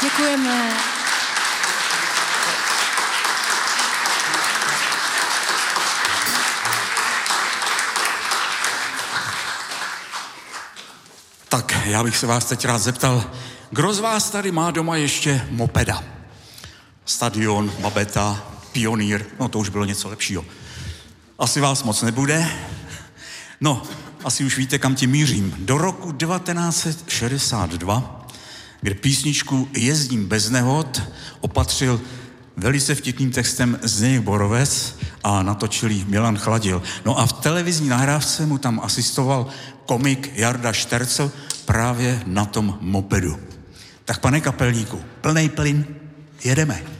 Děkujeme. Tak, já bych se vás teď rád zeptal, kdo z vás tady má doma ještě mopeda? Stadion, Babeta, Pionýr, no to už bylo něco lepšího. Asi vás moc nebude. No, asi už víte, kam tím mířím. Do roku 1962, kde písničku Jezdím bez nehod opatřil velice vtipným textem Zdeněk Borovec a natočil ji Milan Chladil. No a v televizní nahrávce mu tam asistoval komik Jarda Štercl právě na tom mopedu. Tak pane kapelníku, plnej plyn, jedeme.